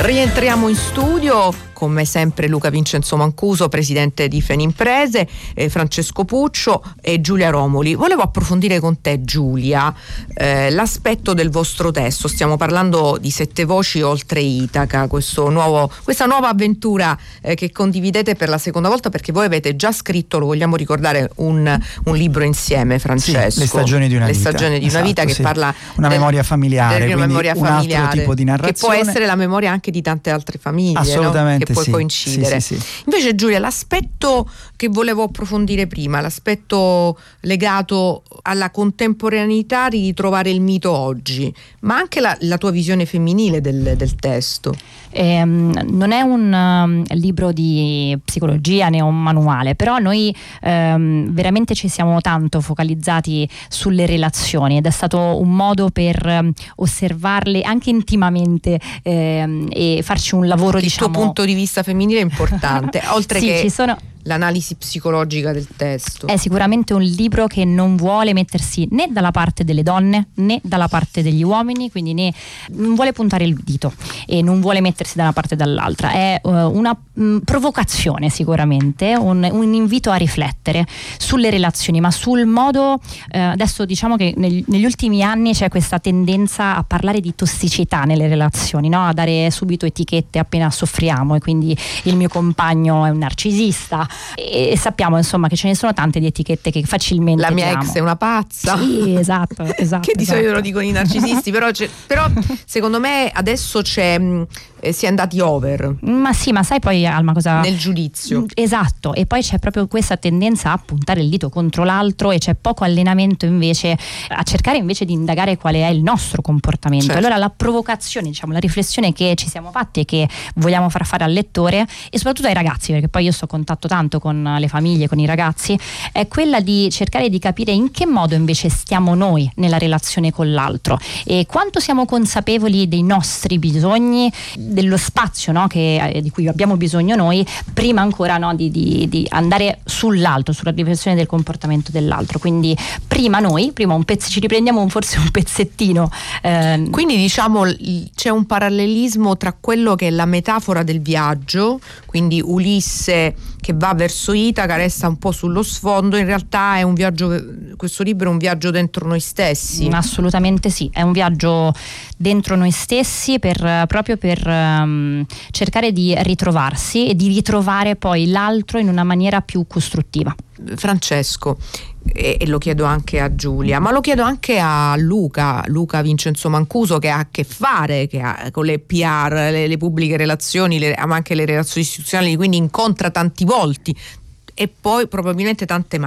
Rientriamo in studio, come sempre Luca Vincenzo Mancuso, presidente di Fenimprese, Francesco Puccio e Giulia Romoli. Volevo approfondire con te, Giulia, l'aspetto del vostro testo. Stiamo parlando di Sette voci oltre Itaca, questa nuova avventura che condividete per la seconda volta, perché voi avete già scritto, lo vogliamo ricordare, un libro insieme, Francesco. Sì, Le stagioni di una vita. Le stagioni di una vita, che parla una memoria familiare, quindi memoria familiare, un altro tipo di narrazione. Che può essere la memoria anche di tante altre famiglie, assolutamente, no? Che può sì, coincidere. sì. Invece, Giulia, l'aspetto che volevo approfondire prima, l'aspetto legato alla contemporaneità di ritrovare il mito oggi, ma anche la tua visione femminile del testo. Non è un libro di psicologia né un manuale, però noi veramente ci siamo tanto focalizzati sulle relazioni, ed è stato un modo per osservarle anche intimamente e farci un lavoro, il tuo punto di vista femminile è importante, oltre sì, che ci sono l'analisi psicologica del testo. È sicuramente un libro che non vuole mettersi né dalla parte delle donne né dalla parte degli uomini, quindi non vuole puntare il dito e non vuole mettersi da una parte o dall'altra. È una provocazione, sicuramente, un invito a riflettere sulle relazioni, ma sul modo, adesso diciamo che negli ultimi anni c'è questa tendenza a parlare di tossicità nelle relazioni, no? A dare subito etichette appena soffriamo, e quindi il mio compagno è un narcisista, e sappiamo insomma che ce ne sono tante di etichette che facilmente la mia diamo. Ex è una pazza. Sì, esatto che di solito lo dicono i narcisisti, però secondo me adesso si è andati over. Ma sì, ma sai poi, Alma, cosa nel giudizio. Esatto, e poi c'è proprio questa tendenza a puntare il dito contro l'altro, e c'è poco allenamento invece a cercare invece di indagare quale è il nostro comportamento. Certo. Allora la provocazione, diciamo, la riflessione che ci siamo fatti e che vogliamo far fare al lettore, e soprattutto ai ragazzi, perché poi io sto a contatto tanto con le famiglie, con i ragazzi, è quella di cercare di capire in che modo invece stiamo noi nella relazione con l'altro, e quanto siamo consapevoli dei nostri bisogni, dello spazio, no, di cui abbiamo bisogno noi, prima ancora, no, di andare sull'altro, sulla riflessione del comportamento dell'altro. Quindi prima ci riprendiamo forse un pezzettino. Quindi diciamo c'è un parallelismo tra quello che è la metafora del viaggio, quindi Ulisse che va verso Itaca, resta un po' sullo sfondo, in realtà è un viaggio, questo libro è un viaggio dentro noi stessi. Assolutamente sì, è un viaggio dentro noi stessi proprio per cercare di ritrovarsi e di ritrovare poi l'altro in una maniera più costruttiva. Francesco, e lo chiedo anche a Giulia, ma lo chiedo anche a Luca Vincenzo Mancuso, che ha a che fare con le PR, le pubbliche relazioni, ma anche le relazioni istituzionali, quindi incontra tanti volti e poi probabilmente tante